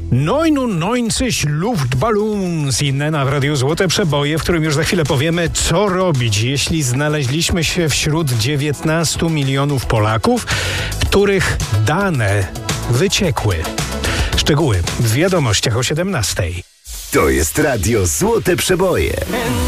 99 Luftballons i Nena w Radiu Złote Przeboje, w którym już za chwilę powiemy, co robić, jeśli znaleźliśmy się wśród 19 milionów Polaków, których dane wyciekły. Szczegóły w wiadomościach o 17:00. To jest Radio Złote Przeboje.